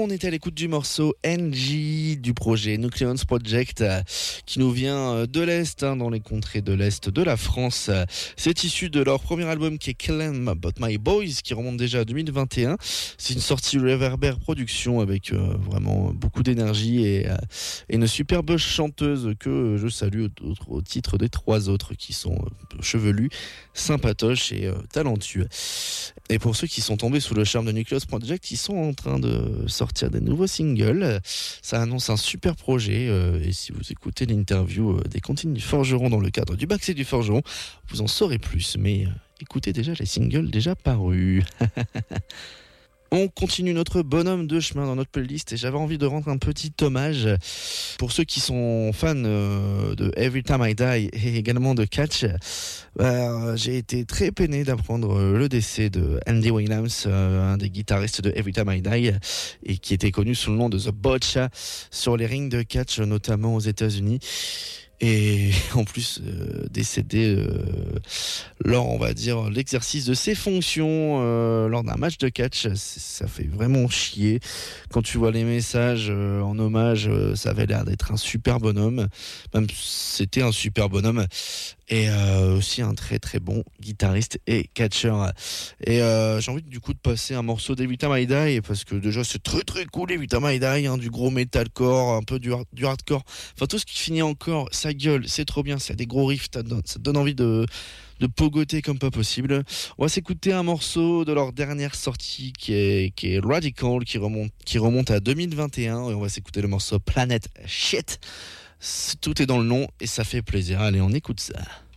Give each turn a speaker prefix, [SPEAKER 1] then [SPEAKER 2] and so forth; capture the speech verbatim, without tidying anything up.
[SPEAKER 1] on était à l'écoute du morceau N G du projet Nucleons Project euh, qui nous vient de l'Est, hein, dans les contrées de l'Est de la France. C'est issu de leur premier album qui est Kill 'Em But My Boys, qui remonte déjà à deux mille vingt et un. C'est une sortie Reverber Production avec euh, vraiment beaucoup d'énergie et, euh, et une superbe chanteuse que je salue au, au titre des trois autres qui sont euh, chevelus, sympatoches et euh, talentueux. Et pour ceux qui sont tombés sous le charme de Nucleus Project, ils sont en train de sortir des nouveaux singles. Ça annonce un super projet. Euh, et si vous écoutez l'interview euh, des Cantines du Forgeron dans le cadre du Baxé du Forgeron, vous en saurez plus. Mais euh, écoutez déjà les singles déjà parus. On continue notre bonhomme de chemin dans notre playlist et j'avais envie de rendre un petit hommage pour ceux qui sont fans de Every Time I Die et également de Catch. Euh, j'ai été très peiné d'apprendre le décès de Andy Williams, un des guitaristes de Every Time I Die et qui était connu sous le nom de The Butch sur les rings de Catch, notamment aux États-Unis. Et en plus euh, décédé euh, lors, on va dire, l'exercice de ses fonctions euh, lors d'un match de catch. Ça fait vraiment chier. Quand tu vois les messages euh, en hommage, euh, ça avait l'air d'être un super bonhomme. Même c'était un super bonhomme. Et euh, aussi un très très bon guitariste et catcheur. Et euh, j'ai envie du coup de passer un morceau d'Every Time I Die, parce que déjà c'est très très cool Every Time I Die, hein, du gros metalcore, un peu du, hard, du hardcore, enfin tout ce qui finit encore, ça gueule, c'est trop bien, ça a des gros riffs, ça donne, ça donne envie de, de pogoter comme pas possible. On va s'écouter un morceau de leur dernière sortie qui est, qui est Radical, qui remonte, qui remonte à deux mille vingt et un, et on va s'écouter le morceau Planet Shit. Tout est dans le nom et ça fait plaisir. Allez, on écoute ça.